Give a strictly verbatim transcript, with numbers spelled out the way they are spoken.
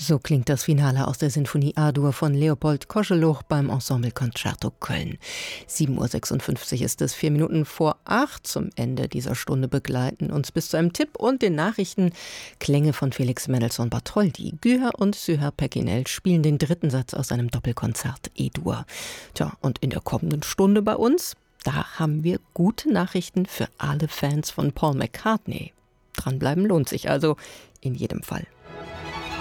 So klingt das Finale aus der Sinfonie A-Dur von Leopold Koscheluch beim Ensemble Concerto Köln. sieben Uhr sechsundfünfzig ist es, vier Minuten vor acht. Zum Ende dieser Stunde begleiten uns bis zu einem Tipp und den Nachrichten Klänge von Felix Mendelssohn-Bartholdy. Güher und Süher Pekinel spielen den dritten Satz aus seinem Doppelkonzert E-Dur. Tja, und in der kommenden Stunde bei uns, da haben wir gute Nachrichten für alle Fans von Paul McCartney. Dranbleiben lohnt sich also in jedem Fall.